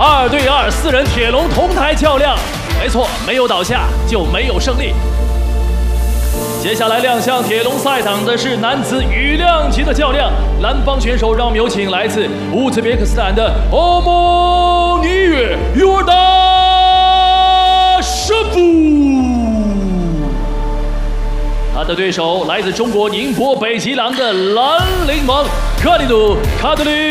2对2，四人铁笼同台较量。没错，没有倒下就没有胜利。接下来亮相铁笼赛场的是男子羽量级的较量，蓝方选手让我们有请来自乌兹别克斯坦的欧莫尼约约尔达什夫，他的对手来自中国宁波北极狼的蓝领王卡里鲁卡德里。